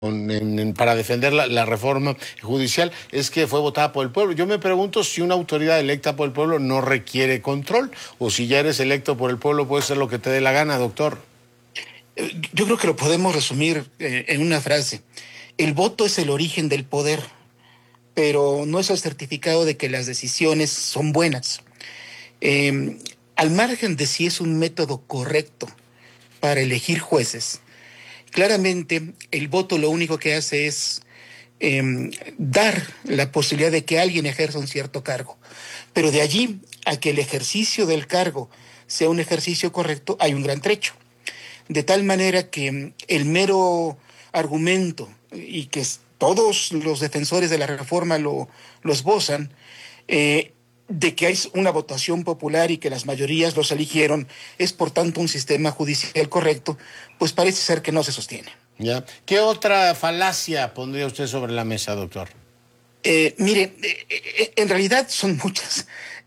para defender la reforma judicial es que fue votada por el pueblo. Yo me pregunto si una autoridad electa por el pueblo no requiere control, o si ya eres electo por el pueblo puedes hacer lo que te dé la gana, doctor. Yo creo que lo podemos resumir en una frase. El voto es el origen del poder, pero no es el certificado de que las decisiones son buenas. Eh, Al margen de si es un método correcto para elegir jueces, claramente el voto lo único que hace es dar la posibilidad de que alguien ejerza un cierto cargo. Pero de allí a que el ejercicio del cargo sea un ejercicio correcto, hay un gran trecho. De tal manera que el mero argumento, y que todos los defensores de la reforma lo esbozan, de que hay una votación popular y que las mayorías los eligieron, es por tanto un sistema judicial correcto, pues parece ser que no se sostiene. ¿Ya? ¿Qué otra falacia pondría usted sobre la mesa, doctor? Mire, en realidad son muchas.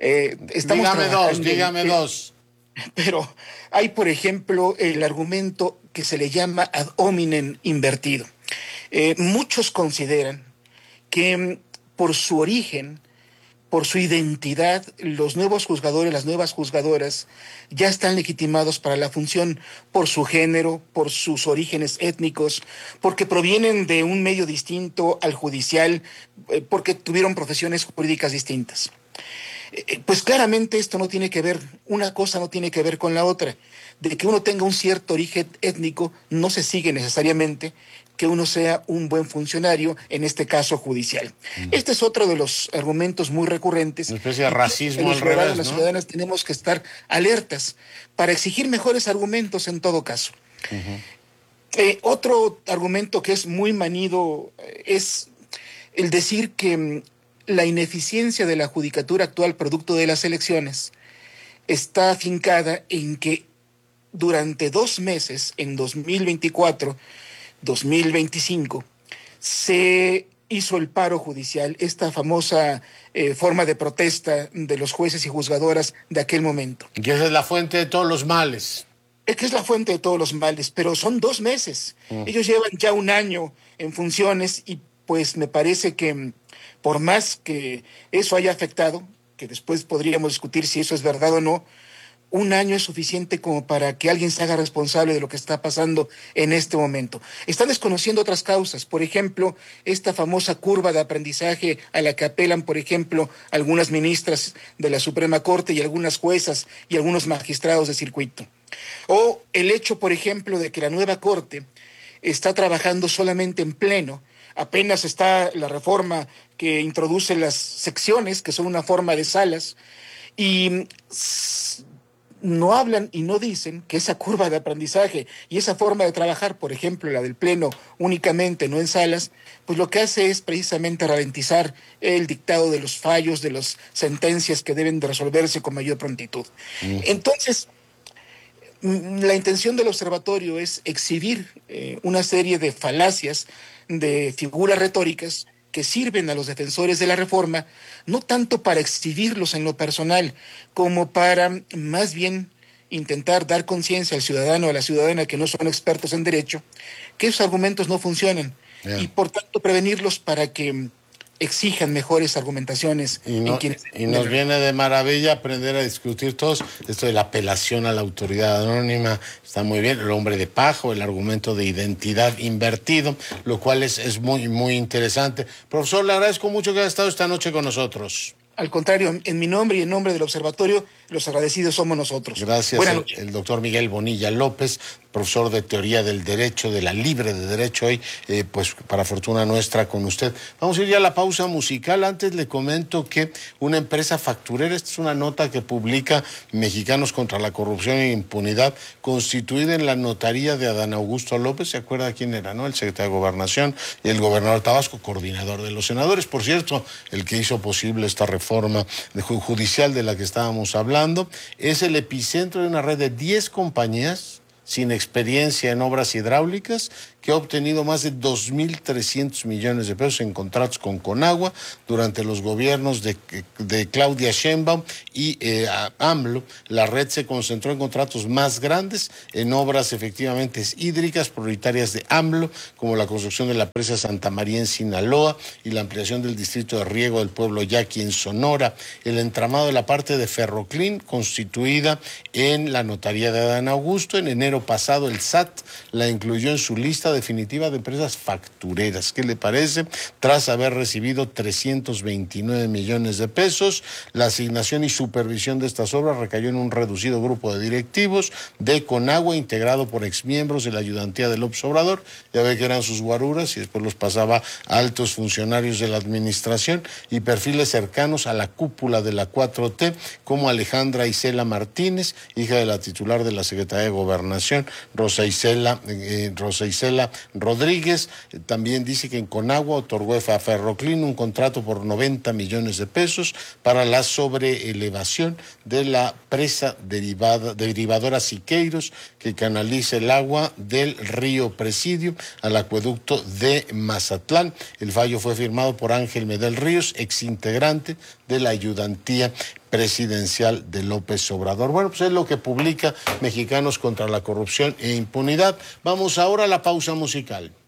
Dígame dos. Pero hay, por ejemplo, el argumento que se le llama ad hominem invertido. Muchos consideran que por su origen, por su identidad, los nuevos juzgadores, las nuevas juzgadoras, ya están legitimados para la función por su género, por sus orígenes étnicos, porque provienen de un medio distinto al judicial, porque tuvieron profesiones jurídicas distintas. Pues claramente esto no tiene que ver, una cosa no tiene que ver con la otra. De que uno tenga un cierto origen étnico no se sigue necesariamente que uno sea un buen funcionario, en este caso judicial. Este es otro de los argumentos muy recurrentes. Una especie de racismo al revés, ¿no? Las ciudadanas tenemos que estar alertas para exigir mejores argumentos en todo caso. Otro argumento que es muy manido es el decir que la ineficiencia de la judicatura actual, producto de las elecciones, está afincada en que durante 2 meses, en 2024, 2025, se hizo el paro judicial, esta famosa forma de protesta de los jueces y juzgadoras de aquel momento. Que esa es la fuente de todos los males. Es que es la fuente de todos los males, pero son 2 meses. Ellos llevan ya 1 año en funciones y pues me parece que por más que eso haya afectado, que después podríamos discutir si eso es verdad o no, 1 año es suficiente como para que alguien se haga responsable de lo que está pasando en este momento. Están desconociendo otras causas, por ejemplo, esta famosa curva de aprendizaje a la que apelan, por ejemplo, algunas ministras de la Suprema Corte y algunas juezas y algunos magistrados de circuito. O el hecho, por ejemplo, de que la nueva Corte está trabajando solamente en pleno. Apenas está la reforma que introduce las secciones, que son una forma de salas, y no hablan y no dicen que esa curva de aprendizaje y esa forma de trabajar, por ejemplo, la del pleno únicamente, no en salas, pues lo que hace es precisamente ralentizar el dictado de los fallos, de las sentencias que deben de resolverse con mayor prontitud. Entonces, la intención del observatorio es exhibir una serie de falacias, de figuras retóricas que sirven a los defensores de la reforma, no tanto para exhibirlos en lo personal, como para más bien intentar dar conciencia al ciudadano o a la ciudadana que no son expertos en derecho, que esos argumentos no funcionan, y por tanto prevenirlos para que exijan mejores argumentaciones. Y nos viene de maravilla aprender a discutir todos esto de la apelación a la autoridad anónima. Está muy bien, el hombre de paja, el argumento de identidad invertido, lo cual es muy, muy interesante. Profesor, le agradezco mucho que haya estado esta noche con nosotros. Al contrario, en mi nombre y en nombre del observatorio, los agradecidos somos nosotros. Gracias. El doctor Miguel Bonilla López, profesor de Teoría del Derecho, de la Libre de Derecho, hoy, pues para fortuna nuestra con usted. Vamos a ir ya a la pausa musical. Antes le comento que una empresa facturera, esta es una nota que publica Mexicanos contra la Corrupción e Impunidad, constituida en la notaría de Adán Augusto López, ¿se acuerda quién era, no? El secretario de Gobernación y el gobernador Tabasco, coordinador de los senadores, por cierto, el que hizo posible esta reforma judicial de la que estábamos hablando. Es el epicentro de una red de 10 compañías sin experiencia en obras hidráulicas que ha obtenido más de 2.300 millones de pesos en contratos con Conagua durante los gobiernos de Claudia Sheinbaum y AMLO. La red se concentró en contratos más grandes, en obras efectivamente hídricas prioritarias de AMLO, como la construcción de la presa Santa María en Sinaloa y la ampliación del distrito de riego del pueblo Yaqui en Sonora, el entramado de la parte de Ferroclin, constituida en la notaría de Adán Augusto. En enero pasado el SAT la incluyó en su lista definitiva de empresas factureras. ¿Qué le parece? Tras haber recibido 329 millones de pesos, la asignación y supervisión de estas obras recayó en un reducido grupo de directivos de Conagua, integrado por exmiembros de la ayudantía de López Obrador. Ya ve que eran sus guaruras y después los pasaba a altos funcionarios de la administración y perfiles cercanos a la cúpula de la 4T, como Alejandra Isela Martínez, hija de la titular de la Secretaría de Gobernación, Rosa Isela Rodríguez. También dice que en Conagua otorgó a Ferroclin un contrato por 90 millones de pesos para la sobreelevación de la presa derivadora Siqueiros, que canaliza el agua del río Presidio al acueducto de Mazatlán. El fallo fue firmado por Ángel Medel Ríos, exintegrante de la ayudantía presidencial de López Obrador. Bueno, pues es lo que publica Mexicanos contra la Corrupción e Impunidad. Vamos ahora a la pausa musical.